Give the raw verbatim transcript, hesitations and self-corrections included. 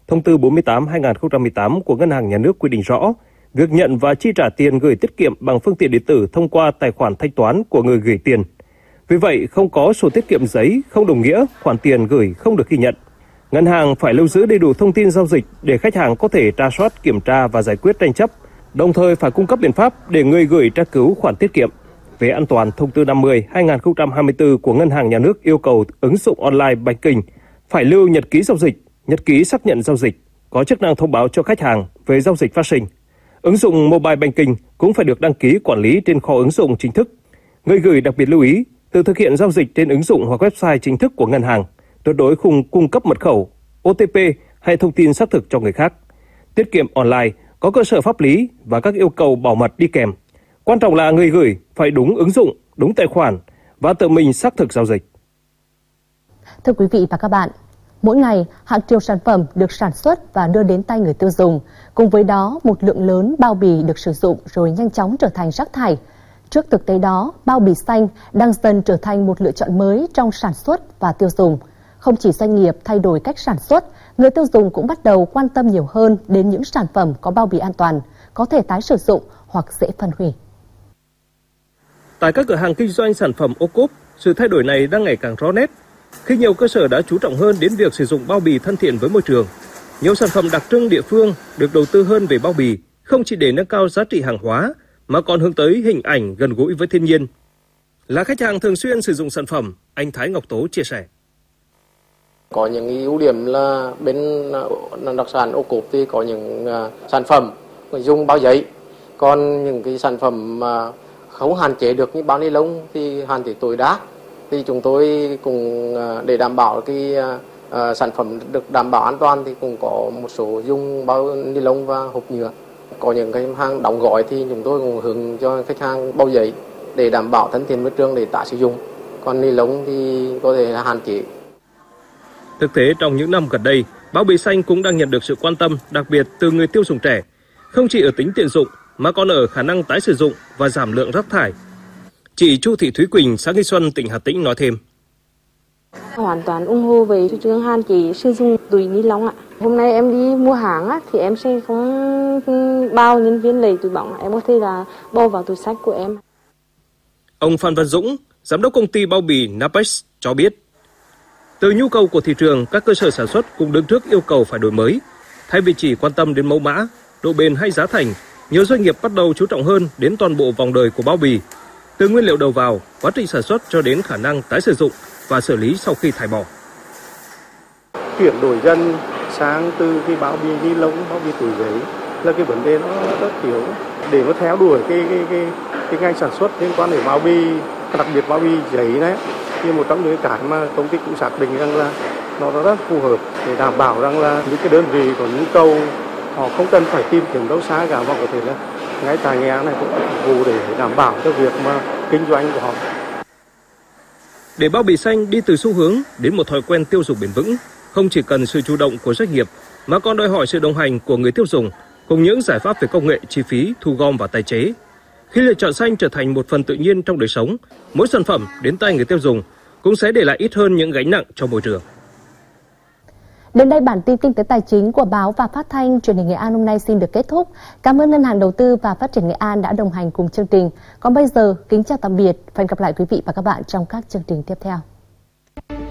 Thông tư bốn mươi tám trên hai nghìn không trăm mười tám của Ngân hàng Nhà nước quy định rõ việc nhận và chi trả tiền gửi tiết kiệm bằng phương tiện điện tử thông qua tài khoản thanh toán của người gửi tiền. Vì vậy, không có sổ tiết kiệm giấy không đồng nghĩa khoản tiền gửi không được ghi nhận. Ngân hàng phải lưu giữ đầy đủ thông tin giao dịch để khách hàng có thể tra soát, kiểm tra và giải quyết tranh chấp, đồng thời phải cung cấp biện pháp để người gửi tra cứu khoản tiết kiệm. Về an toàn, Thông tư năm mươi trên hai nghìn không trăm hai mươi tư của Ngân hàng Nhà nước yêu cầu ứng dụng online banking phải lưu nhật ký giao dịch, nhật ký xác nhận giao dịch, có chức năng thông báo cho khách hàng về giao dịch phát sinh. Ứng dụng mobile banking cũng phải được đăng ký quản lý trên kho ứng dụng chính thức. Người gửi đặc biệt lưu ý tự thực hiện giao dịch trên ứng dụng hoặc website chính thức của ngân hàng, tuyệt đối không cung cấp mật khẩu, ô tê pê hay thông tin xác thực cho người khác. Tiết kiệm online có cơ sở pháp lý và các yêu cầu bảo mật đi kèm. Quan trọng là người gửi phải đúng ứng dụng, đúng tài khoản và tự mình xác thực giao dịch. Thưa quý vị và các bạn, mỗi ngày hàng triệu sản phẩm được sản xuất và đưa đến tay người tiêu dùng. Cùng với đó, một lượng lớn bao bì được sử dụng rồi nhanh chóng trở thành rác thải. Trước thực tế đó, bao bì xanh đang dần trở thành một lựa chọn mới trong sản xuất và tiêu dùng. Không chỉ doanh nghiệp thay đổi cách sản xuất, người tiêu dùng cũng bắt đầu quan tâm nhiều hơn đến những sản phẩm có bao bì an toàn, có thể tái sử dụng hoặc dễ phân hủy. Tại các cửa hàng kinh doanh sản phẩm ô cốp, sự thay đổi này đang ngày càng rõ nét, khi nhiều cơ sở đã chú trọng hơn đến việc sử dụng bao bì thân thiện với môi trường. Nhiều sản phẩm đặc trưng địa phương được đầu tư hơn về bao bì, không chỉ để nâng cao giá trị hàng hóa, mà còn hướng tới hình ảnh gần gũi với thiên nhiên. Là khách hàng thường xuyên sử dụng sản phẩm, anh Thái Ngọc Tố chia sẻ. Có những ưu điểm là bên đặc sản ô cốp thì có những sản phẩm dùng bao giấy, còn những cái sản phẩm mà không hạn chế được như bao ni lông thì hạn chế tối đa. Thì chúng tôi cũng để đảm bảo cái uh, sản phẩm được đảm bảo an toàn thì cũng có một số dùng bao ni lông và hộp nhựa. Có những cái hàng đóng gói thì chúng tôi cũng hướng cho khách hàng bao giấy để đảm bảo thân thiện môi trường để tái sử dụng. Còn ni lông thì có thể là hạn chế. Thực tế trong những năm gần đây, bao bì xanh cũng đang nhận được sự quan tâm đặc biệt từ người tiêu dùng trẻ, không chỉ ở tính tiện dụng mà còn ở khả năng tái sử dụng và giảm lượng rác thải. Chị Chu Thị Thúy Quỳnh, xã Nghi Xuân, tỉnh Hà Tĩnh nói thêm. Hoàn toàn ủng hộ về chủ trương hạn chế sử dụng túi ni lông ạ. Hôm nay em đi mua hàng á, thì em sẽ không bao nhân viên lấy túi bóng, em có thể là bỏ vào túi xách của em. Ông Phan Văn Dũng, giám đốc công ty bao bì Napex cho biết, từ nhu cầu của thị trường, các cơ sở sản xuất cũng đứng trước yêu cầu phải đổi mới. Thay vì chỉ quan tâm đến mẫu mã, độ bền hay giá thành, nhiều doanh nghiệp bắt đầu chú trọng hơn đến toàn bộ vòng đời của bao bì, từ nguyên liệu đầu vào, quá trình sản xuất cho đến khả năng tái sử dụng và xử lý sau khi thải bỏ. Chuyển đổi dần sang từ cái bao bì ni lông, bao bì túi giấy là cái vấn đề nó rất thiếu. Để nó theo đuổi cái cái cái cái ngành sản xuất liên quan đến bao bì, đặc biệt bao bì giấy đấy, thì một trong những cái mà công ty cũng xác định rằng là nó rất phù hợp để đảm bảo rằng là những cái đơn vị có nhu cầu họ không cần phải tìm kiếm đâu xa cả, mà có thể là ngay tại nhà này cũng phục vụ để đảm bảo cho việc mà kinh doanh của họ. Để bao bì xanh đi từ xu hướng đến một thói quen tiêu dùng bền vững, không chỉ cần sự chủ động của doanh nghiệp mà còn đòi hỏi sự đồng hành của người tiêu dùng cùng những giải pháp về công nghệ, chi phí, thu gom và tái chế. Khi lựa chọn xanh trở thành một phần tự nhiên trong đời sống, mỗi sản phẩm đến tay người tiêu dùng cũng sẽ để lại ít hơn những gánh nặng cho môi trường. Đến đây bản tin kinh tế tài chính của báo và phát thanh truyền hình Nghệ An hôm nay xin được kết thúc. Cảm ơn Ngân hàng Đầu tư và Phát triển Nghệ An đã đồng hành cùng chương trình. Còn bây giờ, kính chào tạm biệt và hẹn gặp lại quý vị và các bạn trong các chương trình tiếp theo.